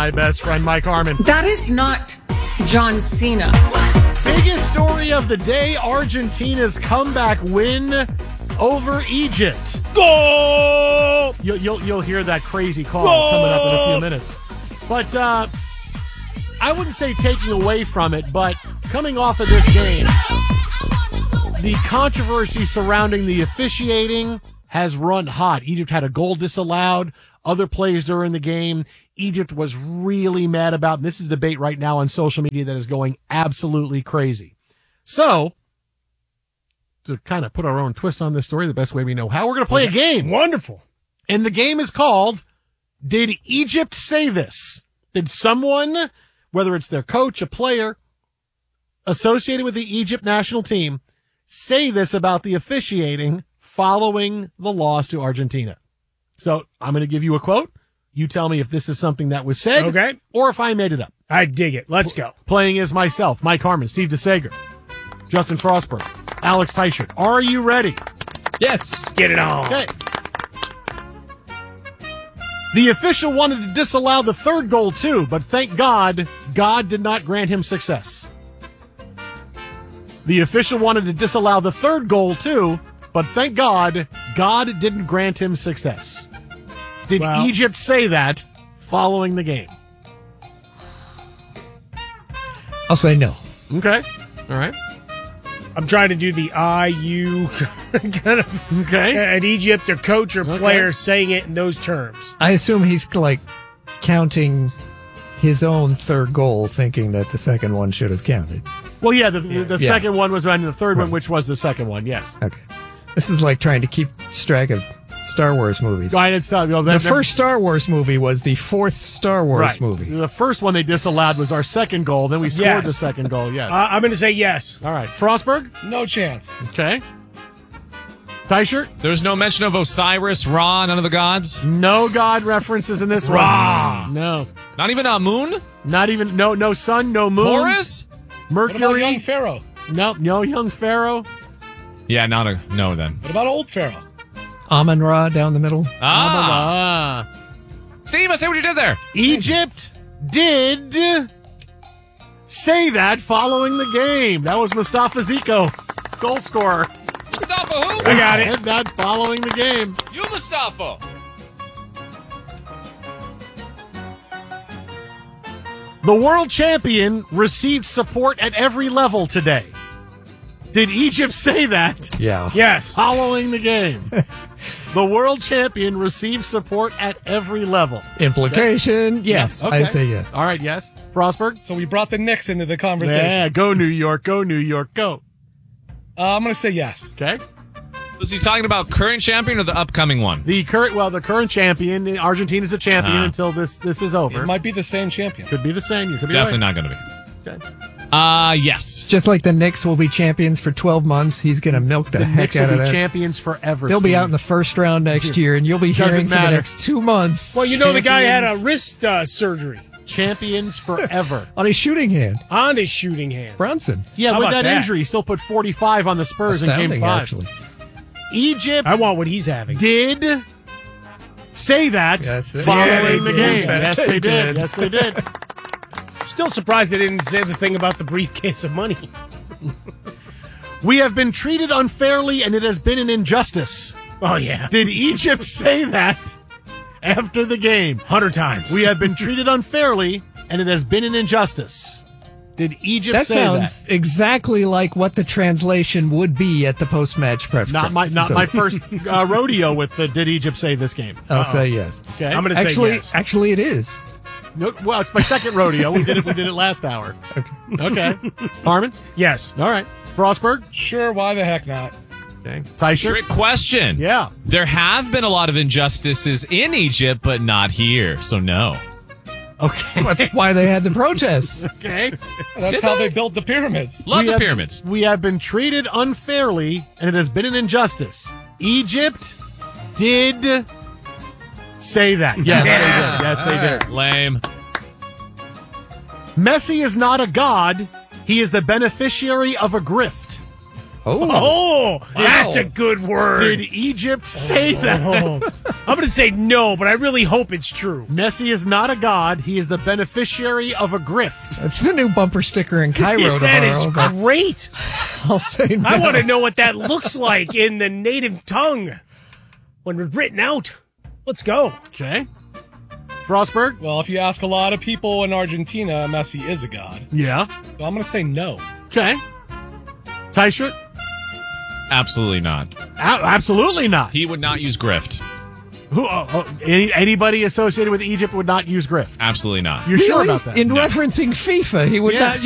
my best friend, Mike Harmon. That is not John Cena. Biggest story of the day, Argentina's comeback win over Egypt. Goal! You'll hear that crazy call coming up in a few minutes. But I wouldn't say taking away from it, but coming off of this game, the controversy surrounding the officiating has run hot. Egypt had a goal disallowed, other plays during the game. Egypt was really mad about, and this is a debate right now on social media that is going absolutely crazy. So, to kind of put our own twist on this story, the best way we know how, we're going to play a game. Wonderful. And the game is called, Did Egypt Say This? Did someone, whether it's their coach, a player, associated with the Egypt national team, say this about the officiating following the loss to Argentina? So I'm going to give you a quote. You tell me if this is something that was said, okay, or if I made it up. I dig it. Let's go. Playing as myself, Mike Harmon, Steve DeSager, Justin Frostberg, Alex Teichert. Are you ready? Yes. Get it on. Okay. The official wanted to disallow the third goal too, but thank God, God did not grant him success. The official wanted to disallow the third goal too, but thank God, God didn't grant him success. Did Egypt say that following the game? I'll say no. Okay. All right. I'm trying to do the you kind of an Egypt or coach or player saying it in those terms. I assume he's like counting his own third goal, thinking that the second one should have counted. Well, yeah, the second one was on the third one, which was the second one, yes. Okay. This is like trying to keep track of Star Wars movies. The first Star Wars movie was the fourth Star Wars movie. The first one they disallowed was our second goal. Then we scored the second goal, yes. I'm going to say yes. All right. Frostberg? No chance. Okay. Teichert? There's no mention of Osiris, Ra, none of the gods? No god references in this Ra. one. No. Not even a moon? Not even, no sun, no moon. Horus? Mercury? What about young Pharaoh? No young Pharaoh. Yeah, no then. What about old Pharaoh? Amun-Ra down the middle. Steve, I see what you did there. Egypt did say that following the game. That was Mustafa Ziko, goal scorer. Mustafa who? I got it. Said that following the game. You, Mustafa. The world champion received support at every level today. Did Egypt say that? Yeah. Yes. Following the game. The world champion received support at every level. Implication, yes. Okay. I say yes. All right, yes. Frostberg? So we brought the Knicks into the conversation. Yeah, go New York, go New York, go. I'm going to say yes. Okay. Was he talking about current champion or the upcoming one? The current champion. Argentina's a champion until this is over. It might be the same champion. Could be the same. You could be Definitely right. not going to be. Okay. Yes. Just like the Knicks will be champions for 12 months, he's going to milk the heck Knicks out will of be that. Champions forever. They'll be Steve. out in the first round next year, and you'll be hearing for the next 2 months. Well, the guy had a wrist surgery. Champions forever. On his shooting hand. On his shooting hand. Brunson. Yeah, How with about that injury, he still put 45 on the Spurs in Game 5. Actually. Egypt I want what he's having. did say that following the game. Yes, they did. Yes, they did. Still surprised they didn't say the thing about the briefcase of money. We have been treated unfairly, and it has been an injustice. Oh, yeah. Did Egypt say that after the game? 100 times. We have been treated unfairly, and it has been an injustice. Did Egypt say that? That sounds exactly like what the translation would be at the post-match press. Not my first rodeo with the Did Egypt say this game? I'll say yes. Okay. I'm going to say yes. Actually, it is. No, well, it's my second rodeo. We did it last hour. Okay. Harmon? Yes. All right. Frostberg? Sure, why the heck not? Okay. Teichert? Trick question. Yeah. There have been a lot of injustices in Egypt, but not here, so no. Okay. That's why they had the protests. Okay. That's how they built the pyramids. Love the pyramids. We have been treated unfairly, and it has been an injustice. Egypt did say that. Yes, they did. Yes, they did. Lame. Messi is not a god. He is the beneficiary of a grift. Oh, that's a good word. Did Egypt say that I'm going to say no, but I really hope it's true. Messi is not a god. He is the beneficiary of a grift. That's the new bumper sticker in Cairo That tomorrow. is but great. I'll say no. I want to know what that looks like in the native tongue when it's written out. Let's go. Okay. Frostberg? Well, if you ask a lot of people in Argentina, Messi is a god. Yeah. So I'm going to say no. Okay. Tyshirt? Absolutely not. Absolutely not. He would not use grift. Who? Anybody associated with Egypt would not use grift. Absolutely not. You're sure Really? about that? In referencing FIFA, he would Yeah. not